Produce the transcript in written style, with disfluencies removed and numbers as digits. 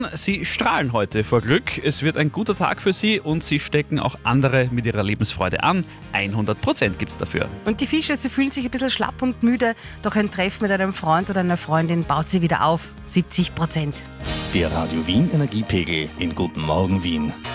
Sie strahlen heute vor Glück. Es wird ein guter Tag für Sie und Sie stecken auch andere mit Ihrer Lebensfreude an. 100% gibt's dafür. Und die Fische, sie fühlen sich ein bisschen schlapp und müde, doch ein Treff mit einem Freund oder einer Freundin baut sie wieder auf. 70%. Der Radio Wien Energiepegel in Guten Morgen Wien.